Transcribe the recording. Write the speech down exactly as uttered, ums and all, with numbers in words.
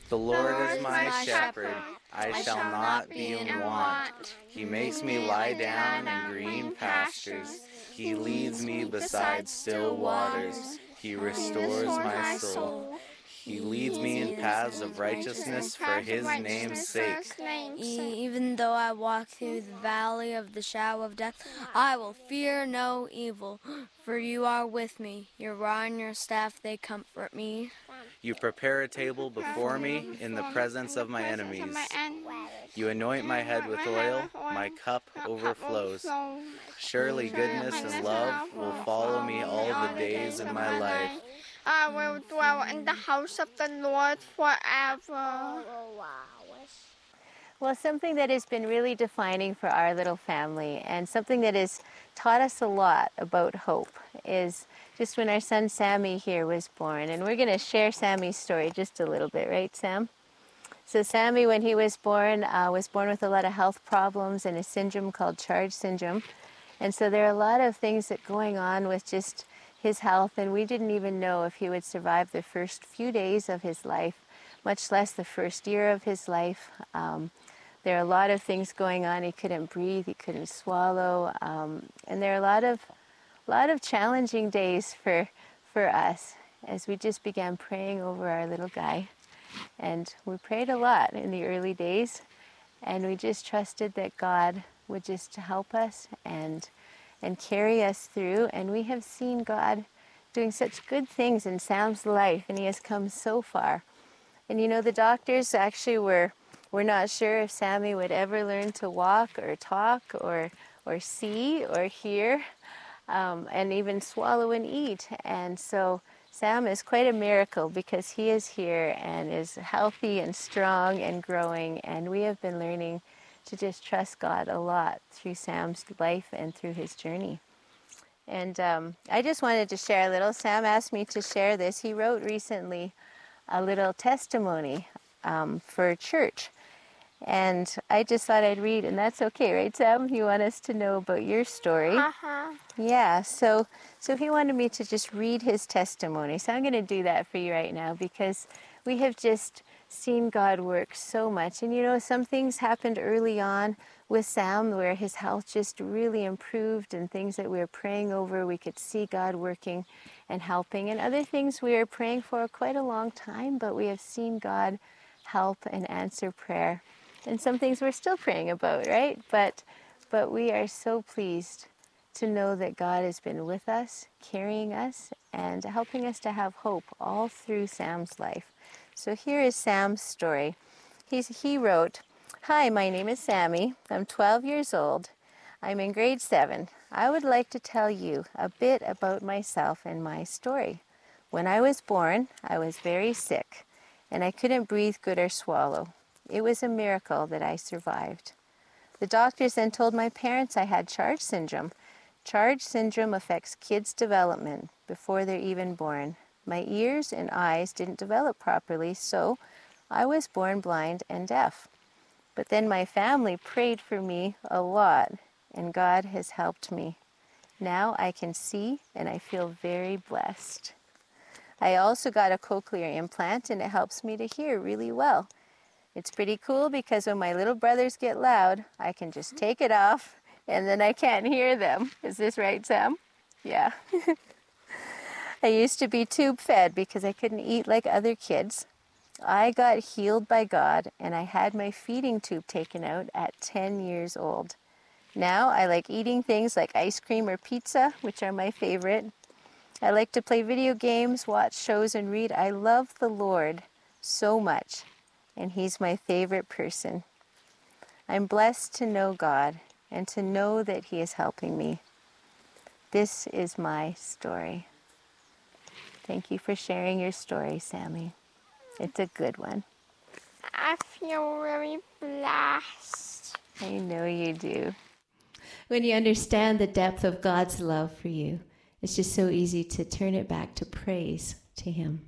The Lord is my shepherd, I shall not be in want. He makes me lie down in green pastures. He leads me beside still waters. He restores my soul. He leads me in paths of righteousness for his name's sake. Even though I walk through the valley of the shadow of death, I will fear no evil, for you are with me. Your rod and your staff, they comfort me. You prepare a table before me in the presence of my enemies. You anoint my head with oil, my cup overflows. Surely goodness and love will follow me all the days of my life. I will dwell in the house of the Lord forever. Well, something that has been really defining for our little family and something that has taught us a lot about hope is just when our son Sammy here was born. And we're going to share Sammy's story just a little bit, right, Sam? So Sammy, when he was born, uh, was born with a lot of health problems and a syndrome called CHARGE syndrome. And so there are a lot of things that going on with just his health, and we didn't even know if he would survive the first few days of his life, much less the first year of his life. Um, there are a lot of things going on. He couldn't breathe, he couldn't swallow, um, and there are a lot of, lot of challenging days for for us as we just began praying over our little guy. And we prayed a lot in the early days, and we just trusted that God would just help us and and carry us through. And we have seen God doing such good things in Sam's life, and he has come so far. And you know, the doctors actually were were not sure if Sammy would ever learn to walk or talk or or see or hear, um, and even swallow and eat. And so Sam is quite a miracle because he is here and is healthy and strong and growing, and we have been learning to just trust God a lot through Sam's life and through his journey. And um, I just wanted to share a little. Sam asked me to share this. He wrote recently a little testimony um, for church. And I just thought I'd read, and that's okay, right, Sam? You want us to know about your story? Uh-huh. Yeah, so so he wanted me to just read his testimony. So I'm going to do that for you right now because we have just seen God work so much. And you know, some things happened early on with Sam where his health just really improved, and things that we were praying over, we could see God working and helping. And other things we were praying for quite a long time, but we have seen God help and answer prayer. And some things we're still praying about, right? But but we are so pleased to know that God has been with us, carrying us, and helping us to have hope all through Sam's life. So here is Sam's story. He's, he wrote, "Hi, my name is Sammy. I'm twelve years old. I'm in grade seven. I would like to tell you a bit about myself and my story. When I was born, I was very sick, and I couldn't breathe good or swallow. It was a miracle that I survived. The doctors then told my parents I had CHARGE syndrome. CHARGE syndrome affects kids' development before they're even born. My ears and eyes didn't develop properly, so I was born blind and deaf. But then my family prayed for me a lot, and God has helped me. Now I can see, and I feel very blessed. I also got a cochlear implant, and it helps me to hear really well. It's pretty cool because when my little brothers get loud, I can just take it off, and then I can't hear them. Is this right, Sam? Yeah. I used to be tube-fed because I couldn't eat like other kids. I got healed by God, and I had my feeding tube taken out at ten years old. Now I like eating things like ice cream or pizza, which are my favorite. I like to play video games, watch shows, and read. I love the Lord so much, and He's my favorite person. I'm blessed to know God and to know that He is helping me. This is my story." Thank you for sharing your story, Sammy. It's a good one. I feel very blessed. I know you do. When you understand the depth of God's love for you, it's just so easy to turn it back to praise to Him.